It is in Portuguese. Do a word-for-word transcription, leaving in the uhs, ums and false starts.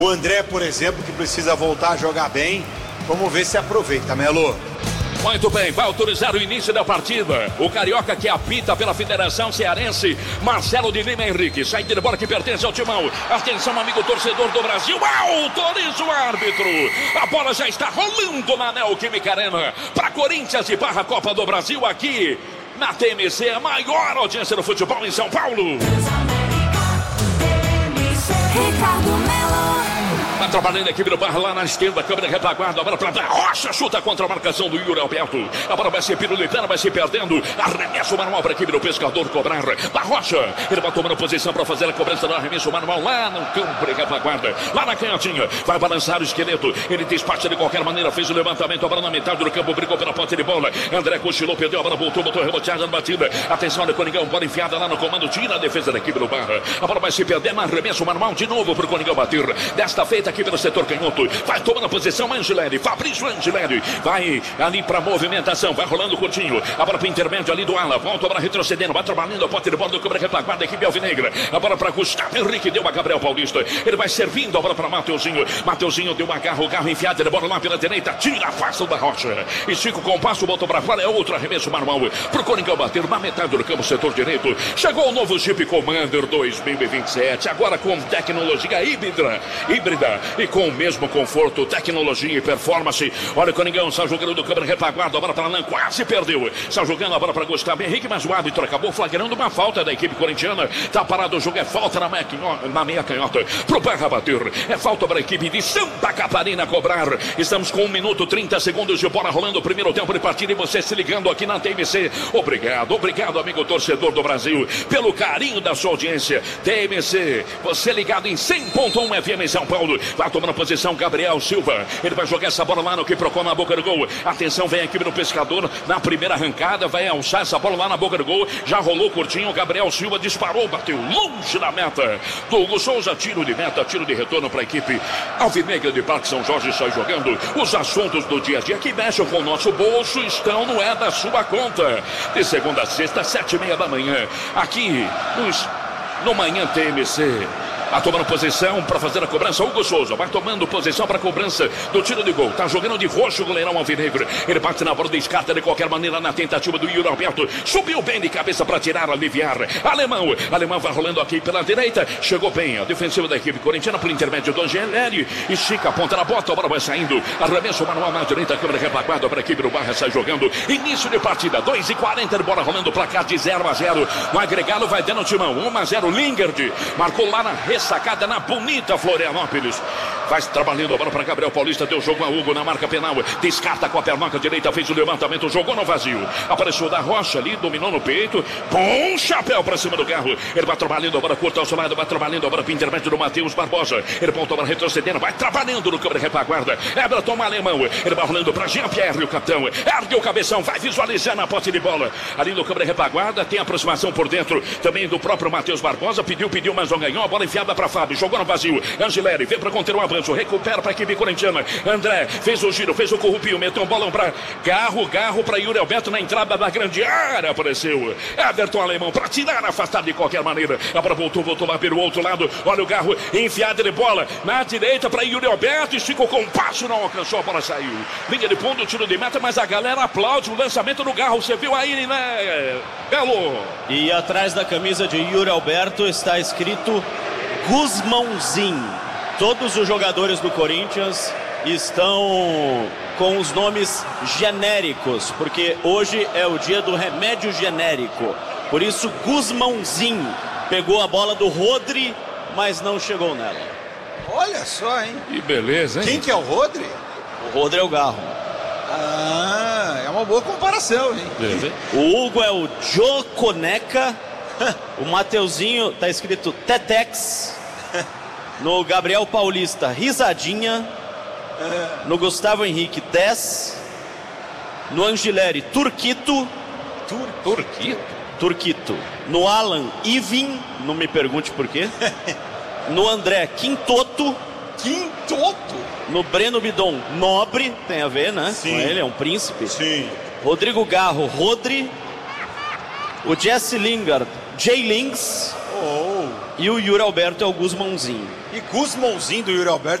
O André, por exemplo, que precisa voltar a jogar bem. Vamos ver se aproveita, Melo. Muito bem, vai autorizar o início da partida. O carioca que apita pela Federação Cearense, Marcelo de Lima Henrique. Saída de bola que pertence ao timão. Atenção, amigo torcedor do Brasil. Autoriza o árbitro. A bola já está rolando na Neoquímica Arena. Para Corinthians e barra Copa do Brasil aqui na T M C, a maior audiência do futebol em São Paulo. Ricardo Melo. Tá trabalhando a equipe do Barra lá na esquerda, câmera retaguarda, a bola pra Rocha, chuta contra a marcação do Yuri Alberto. A bola vai se pirulitando, vai se perdendo. Arremesso manual para a equipe do Pescador cobrar. Da Rocha, ele vai tomando posição para fazer a cobrança do arremesso manual lá no campo de retaguarda, lá na canhotinha. Vai balançar o esqueleto, ele despacha de qualquer maneira, fez o levantamento, a bola na metade do campo, brigou pela ponta de bola. André cochilou, perdeu a bola, voltou, botou reboteada na batida. Atenção, do Coringão, bola enfiada lá no comando, tira a defesa da equipe do Barra. A bola vai se perder, mas arremesso manual de novo pro Coringão bater. Desta feita aqui pelo setor canhoto, vai tomando a posição Angileri, Fabrício Angileri, vai ali pra movimentação, vai rolando curtinho, a bola pro intermédio ali do ala, volta a bola retrocedendo, vai trabalhando a pote de bola do câmera retaguarda da equipe alvinegra, a bola pra Gustavo Henrique, deu a Gabriel Paulista, ele vai servindo a bola pra Mateuzinho, Mateuzinho deu uma garra, o garro enfiado, ele bola lá pela direita, tira a face da Rocha, estica o compasso, botou pra fora, é outro arremesso manual, pro Coringão bater na metade do campo, setor direito, chegou o novo Jeep Commander dois mil e vinte e sete, agora com tecnologia híbrida, híbrida e com o mesmo conforto, tecnologia e performance. Olha o Coringão, está jogando do câmera retaguarda, a bola para Alain, quase perdeu. Está jogando a bola para Gustavo Henrique, mas o árbitro acabou flagrando uma falta da equipe corintiana. Está parado o jogo, é falta na meia, na meia canhota. Pro Barra bater, é falta para a equipe de Santa Catarina cobrar. Estamos com um minuto e trinta segundos de bola rolando o primeiro tempo de partida e você se ligando aqui na T M C. Obrigado, obrigado, amigo torcedor do Brasil, pelo carinho da sua audiência. T M C, você ligado em cem ponto um F M em São Paulo. Vai tomando posição Gabriel Silva, ele vai jogar essa bola lá no que procura na boca do gol. Atenção, vem a equipe do Pescador na primeira arrancada, vai alçar essa bola lá na boca do gol, já rolou curtinho, Gabriel Silva disparou, bateu longe da meta. Hugo Souza, tiro de meta, tiro de retorno para a equipe alvinegra de Parque São Jorge, sai jogando. Os assuntos do dia a dia que mexem com o nosso bolso estão no é da sua conta. De segunda a sexta, sete e meia da manhã, aqui nos, no Manhã T M C. Tá tomando posição para fazer a cobrança, Hugo Souza vai tomando posição para a cobrança do tiro de gol, tá jogando de roxo o goleirão alvinegro, ele bate na bola, descarta de qualquer maneira na tentativa do Yuri Alberto, subiu bem de cabeça para tirar, aliviar, Alemão, Alemão vai rolando aqui pela direita, chegou bem a defensiva da equipe corintiana por intermédio do Angeleri, estica a ponta na bota, a bola vai saindo, arremesso manual na direita, câmera retaguarda para a equipe do Barra, sai jogando, início de partida, dois e quarenta de bola rolando, placar de zero a zero, no agregado vai dando o timão, um a zero, Lingard, marcou lá na sacada na bonita Florianópolis, vai trabalhando a bola para Gabriel Paulista, deu jogo a Hugo na marca penal, descarta com a pernoca direita, fez o levantamento, jogou no vazio, apareceu da Rocha ali, dominou no peito, bom chapéu para cima do carro, ele vai trabalhando a bola curta ao seu lado, vai trabalhando a bola para o intermédio do Matheus Barbosa, ele pontou a bola retrocedendo, vai trabalhando no câmera retaguarda, Everton Alemão, ele vai rolando para Jean-Pierre, o capitão, ergue o cabeção, vai visualizando a posse de bola, ali no câmera retaguarda, tem aproximação por dentro, também do próprio Matheus Barbosa, pediu, pediu, mas não ganhou, a bola enfiada para Fábio, jogou no vazio, Angileri, vem para conter o avanço, recupera para a equipe corintiana, André, fez o giro, fez o corrupio, meteu um bolão para Garro, Garro para Yuri Alberto na entrada da grande área, apareceu Everton Alemão para tirar, afastado de qualquer maneira, a bola voltou, voltou lá pelo outro lado, olha o Garro, enfiada de bola, na direita para Yuri Alberto, esticou com passo, não alcançou, a bola saiu, linha de fundo, tiro de meta, mas a galera aplaude o lançamento do Garro, você viu aí, né, Belo? E atrás da camisa de Yuri Alberto está escrito Guzmãozinho. Todos os jogadores do Corinthians estão com os nomes genéricos, porque hoje é o dia do remédio genérico. Por isso, Guzmãozinho pegou a bola do Rodri, mas não chegou nela. Olha só, hein? Que beleza, hein? Quem que é o Rodri? O Rodri é o Garro. Ah, é uma boa comparação, hein? Beleza. O Hugo é o Joconeca. O Mateuzinho tá escrito Tetex. No Gabriel Paulista, Risadinha. No Gustavo Henrique, dez. No Angileri, Turquito. Tur Turquito? Turquito. No Alan, Ivin. Não me pergunte por quê. No André, Quintoto. Quintoto? No Breno Bidon, Nobre. Tem a ver, né? Sim. Com ele, é um príncipe. Sim. Rodrigo Garro, Rodri. O Jesse Lingard, J. Lings. Oh. E o Yuri Alberto é o Guzmãozinho. E Guzmãozinho do Yuri Alberto